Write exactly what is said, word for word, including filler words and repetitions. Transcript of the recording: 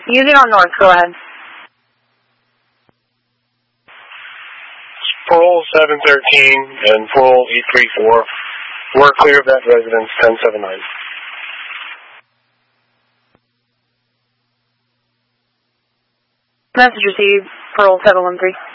Using on north, go ahead. Parole seven thirteen and parole eight three four. We're clear of that residence, ten seven nine. Message received, parole seven one three.